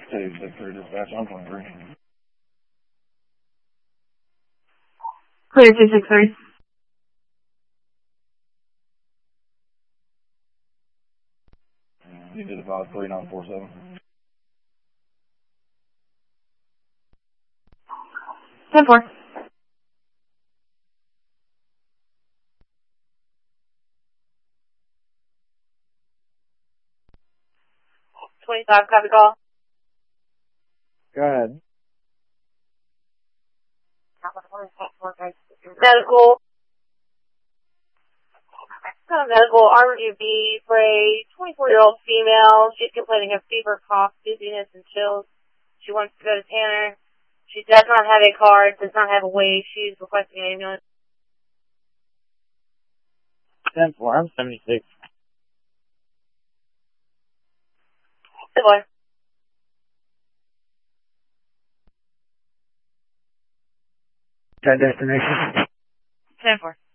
263 dispatch, I'm 23. Clear 263. You did about 3947. 10-4. Copy call. Go ahead. Medical. Medical RUB for a 24-year-old female. She's complaining of fever, cough, dizziness, and chills. She wants to go to Tanner. She does not have a card, does not have a wave. She's requesting an ambulance. 10-4, I'm 76. Good boy. That destination. 10-4.